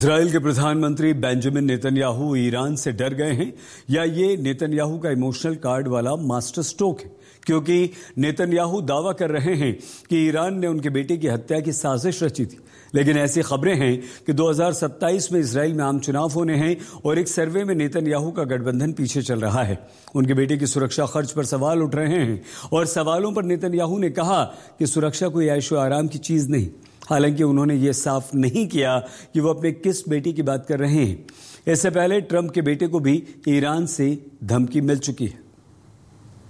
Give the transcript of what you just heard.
Israel के प्रधानमंत्री Benjamin Netanyahu Iran से डर गए हैं या ये नेतन्याहू का इमोशनल कार्ड वाला मास्टर स्ट्रोक है, क्योंकि नेतन्याहू दावा कर रहे हैं कि ईरान ने उनके बेटे की हत्या की साजिश रची थी। लेकिन ऐसी खबरें हैं कि 2027 में इजराइल में आम चुनाव होने हैं और एक सर्वे में नेतन्याहू का गठबंधन पीछे चल रहा है। उनके बेटे की सुरक्षा खर्च पर सवाल उठ रहे हैं और सवालों पर नेतन्याहू ने कहा कि सुरक्षा कोई ऐशो आराम की चीज नहीं। हालांकि उन्होंने ये साफ नहीं किया कि वो अपने किस बेटे की बात कर रहे हैं। इससे पहले ट्रंप के बेटे को भी ईरान से धमकी मिल चुकी है।